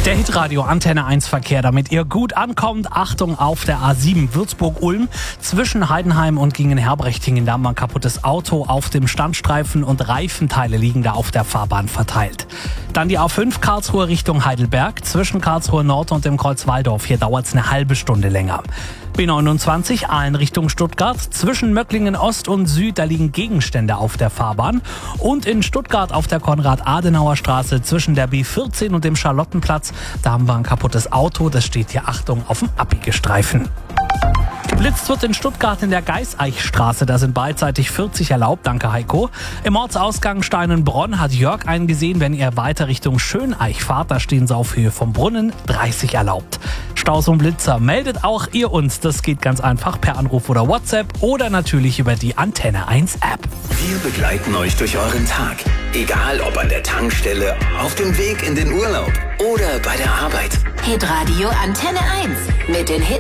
Der Hitradio Antenne 1 Verkehr, damit ihr gut ankommt. Achtung auf der A7 Würzburg-Ulm zwischen Heidenheim und Gingen-Herbrechtingen. Da haben wir ein kaputtes Auto auf dem Standstreifen und Reifenteile liegen da auf der Fahrbahn verteilt. Dann die A5 Karlsruhe Richtung Heidelberg zwischen Karlsruhe Nord und dem Kreuz Walldorf. Hier dauert es eine halbe Stunde länger. B29 Aalen Richtung Stuttgart. Zwischen Möcklingen Ost und Süd, da liegen Gegenstände auf der Fahrbahn. Und in Stuttgart auf der Konrad-Adenauer-Straße zwischen der B14 und dem Charlottenplatz, da haben wir ein kaputtes Auto. Das steht hier, Achtung, auf dem Abbiegestreifen. Geblitzt wird in Stuttgart in der Geiseichstraße. Da sind beidseitig 40 erlaubt. Danke, Heiko. Im Ortsausgang Steinenbronn hat Jörg eingesehen, wenn ihr weiter Richtung Schöneich fahrt, da stehen sie auf Höhe vom Brunnen, 30 erlaubt. Staus und Blitzer, meldet auch ihr uns. Das geht ganz einfach per Anruf oder WhatsApp oder natürlich über die Antenne 1 App. Wir begleiten euch durch euren Tag. Egal ob an der Tankstelle, auf dem Weg in den Urlaub oder bei der Arbeit. Hitradio Antenne 1 mit den